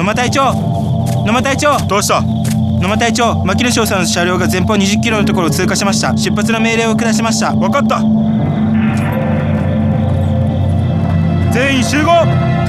間隊長、野間隊長。 どうした？ 野間隊長、牧野翔さんの車両が前方20キロのところを通過しました。出発の命令を下しました。 分かった。全員集合。